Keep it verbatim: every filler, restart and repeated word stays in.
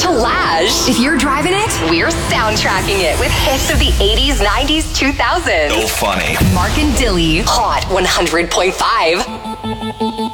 Flash. If you're driving it, we're soundtracking it with hits of the eighties, nineties, two thousands. So funny. Mark and Dilly, Hot one hundred point five.